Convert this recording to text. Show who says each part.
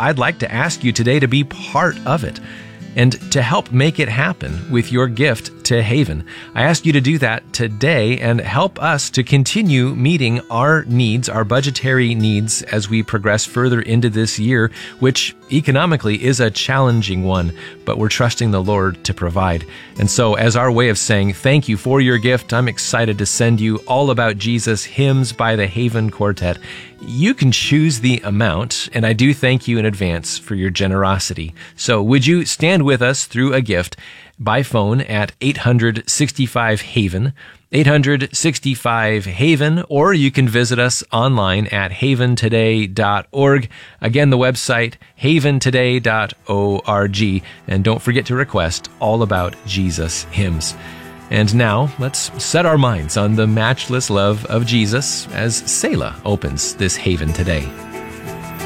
Speaker 1: I'd like to ask you today to be part of it and to help make it happen with your gift to Haven. I ask you to do that today and help us to continue meeting our needs, our budgetary needs, as we progress further into this year, which economically is a challenging one, but we're trusting the Lord to provide. And so as our way of saying thank you for your gift, I'm excited to send you All About Jesus hymns by the Haven Quartet. You can choose the amount, and I do thank you in advance for your generosity. So would you stand with us through a gift by phone at 865-HAVEN, 865-HAVEN, or you can visit us online at haventoday.org. Again, the website, haventoday.org. And don't forget to request All About Jesus hymns. And now, let's set our minds on the matchless love of Jesus as Selah opens this Haven today.